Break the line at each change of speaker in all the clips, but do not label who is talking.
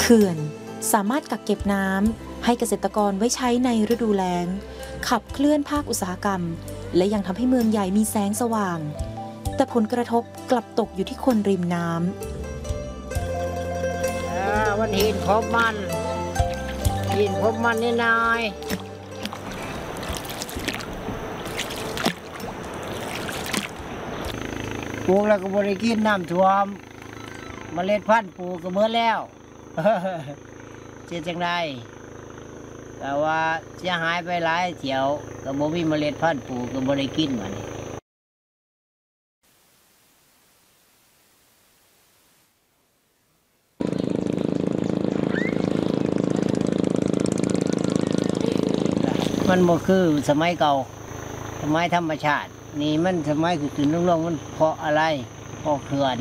ขื่อนสามารถกักเก็บน้ำให้เกษตรกรไว้ใช้ในฤดูแล้งขับเคลื่อนภาคอุตสาหกรรมและยังทำให้เมืองใหญ่มีแสงสว่างแต่ผลกระทบกลับตกอยู่ที่คนริมน้ำ
วันหินพบมันนี่นายปลูกแล้วก็บริกินน้ำท่วมเมล็ดพันธุ์ปลูกก็เมื่อแล้วเจ๊จังไดแต่ว่าเสียหายไปหลายเที่ยวก็บ่มีเมล็ดพันธุ์ปลูกก็บ่ได้กินมันมันบ่คือสมัยเก่าสมัยธรรมชาตินี่มันสมัยขึ้นลงมันเพราะอะไรเพราะเขื่อน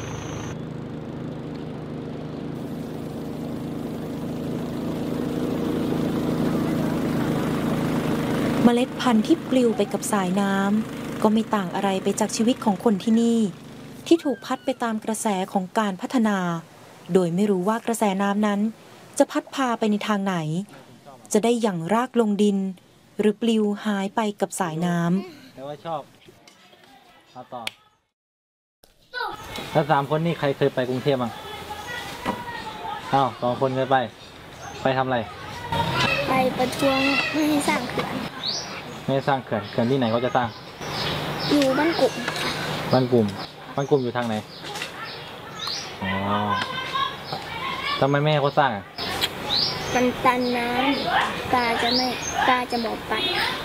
เมล็ดพันธุ์ที่ปลิวไปกับสายน้ำก็ไม่ต่างอะไรไปจากชีวิตของคนที่นี่ที่ถูกพัดไปตามกระแสของการพัฒนาโดยไม่รู้ว่ากระแสน้ำนั้นจะพัดพาไปในทางไหนจะได้หยั่งรากลงดินหรือปลิวหายไปกับสายน้ำ
แต่ว่าชอบเอาต่อแล้ว3 คนนี่ใครเคยไปกรุงเทพบ้างอ้าว2 คนเคยไปทำอะไร
ไปประท้วงไม่ให้สร้างเขื่อน
ไม่ให้สร้างเขื่อนที่ไหนเขาจะสร้าง
อยู่บ้านกลุ่ม
บ้านกลุ่มอยู่ทางไหนอ๋อทำไมแม่เขาสร้าง
มันตันน้ำตาจะบอกไป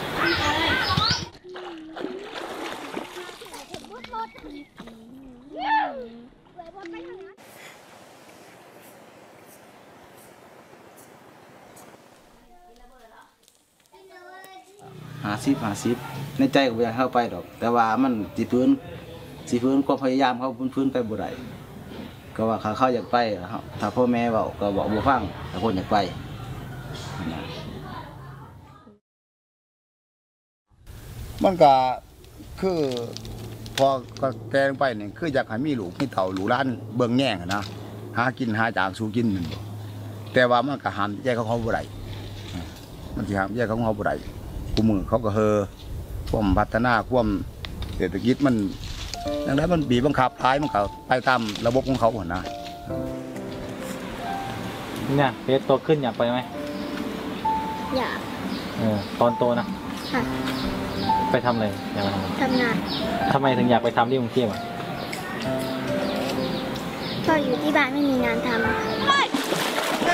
50ในใจก็บ่อยากเข้าไปดอกแต่ว่ามันสิพื้นความพยายามเขาพื้นไปบ่ได้ก็ว่าเขาอยากไปถ้าพ่อแม่เว้าก็บอกบ่ฟังถ้าคนอยากไปมันก็คือพอก็แกงไปนี่คืออยากให้มีลูกมีเต่าลูกหลานเบิ่งแย่งนะหากินหาจากสู่กินนั่นแต่ว่ามันก็ห้ามแยกเขาบ่ได้มันสิห้ามแยกเขาบ่ได้กูมือเขาก็ความพัฒนาความเศรษฐกิจมันดังนั้นมันบีบบังคับท้ายมันเขาไปตามระบบของเขาหมดนะ
เนี่ยเพชรโตขึ้นอยากไปไหม
อยาก
ตอนโตนะ
ค่ะ
ไปทำอะไรอยากไป
ทำงาน
ทำไมถึงอยากไปทำที่กรุงเทพอ่ะ
ก็อยู่ที่บ้านไม่มีงานทำ